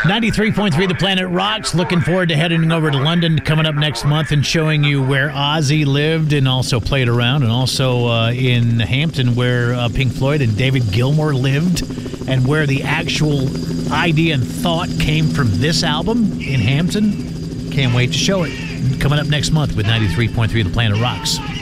93.3 The Planet Rocks. Looking forward to heading over to London coming up next month and showing you where Ozzy lived and also played around, and also in Hampton where Pink Floyd and David Gilmour lived, and where the actual idea and thought came from this album in Hampton. Can't wait to show it. Coming up next month with 93.3 The Planet Rocks.